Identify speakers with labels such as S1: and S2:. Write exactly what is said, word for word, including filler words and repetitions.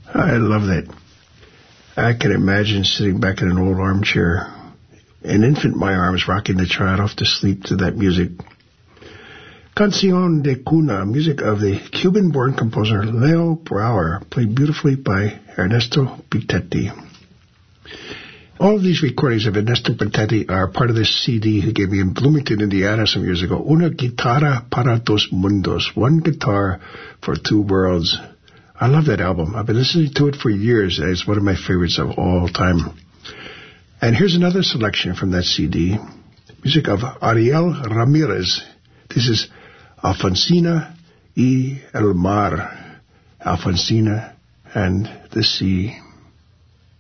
S1: I love that. I can imagine sitting back in an old armchair, an infant in my arms, rocking the child off to sleep to that music. Canción de Cuna, music of the Cuban-born composer Leo Brouwer, played beautifully by Ernesto Pintetti. All of these recordings of Ernesto Pintetti are part of this C D he gave me in Bloomington, Indiana some years ago. Una guitarra para dos mundos, one guitar for two worlds. I love that album. I've been listening to it for years. It's one of my favorites of all time. And here's another selection from that C D, music of Ariel Ramirez. This is Alfonsina y el Mar, Alfonsina and the Sea.